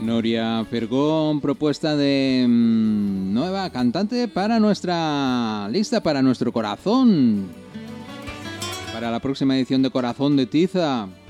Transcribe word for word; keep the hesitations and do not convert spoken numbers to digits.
Noria Fergón, propuesta de mmm, nueva cantante para nuestra lista, para nuestro corazón. Para la próxima edición de Corazón de Tiza.